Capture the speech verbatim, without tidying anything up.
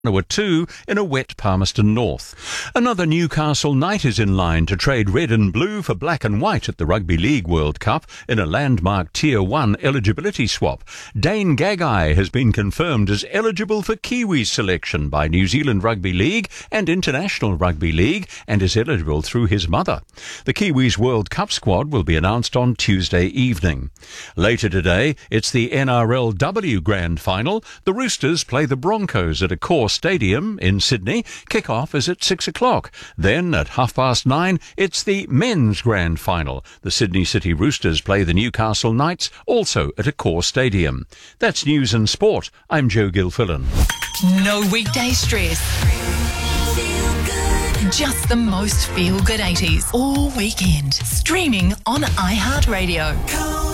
were two in a wet Palmerston North. Another Newcastle Knight is in line to trade red and blue for black and white at the Rugby League World Cup in a landmark Tier one eligibility swap. Dane Gagai has been confirmed as eligible for Kiwis selection by New Zealand Rugby League and International Rugby League and is eligible through his mother. The Kiwis World Cup squad will be announced on Tuesday evening. Later today, it's the N R L W Grand Final. The Roosters play the Broncos at a course Stadium in Sydney. Kick-off is at six o'clock. Then at half past nine, it's the men's grand final. The Sydney City Roosters play the Newcastle Knights, also at a core stadium. That's news and sport. I'm Joe Gilfillan. No weekday stress. Just the most feel-good eighties all weekend. Streaming on iHeartRadio.